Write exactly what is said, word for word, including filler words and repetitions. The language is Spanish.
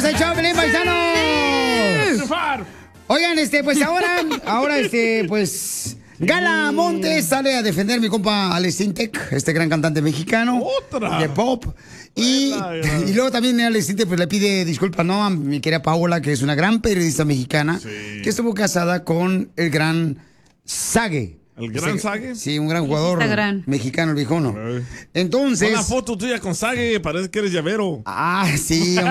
al show, Pelín, paisanos. Oigan, este, pues ahora, ahora, este, pues... Gala Montes sale a defender a mi compa Alex Intec, este gran cantante mexicano. ¡Otra! De pop. Y, y luego también Alex Intec pues, le pide disculpas, ¿no? A mi querida Paola, que es una gran periodista mexicana, sí. que estuvo casada con el gran Sague. ¿El gran Sague? Sí, un gran jugador gran. mexicano, el viejono. Entonces... Una foto tuya con Sague, parece que eres llavero. Ah, sí,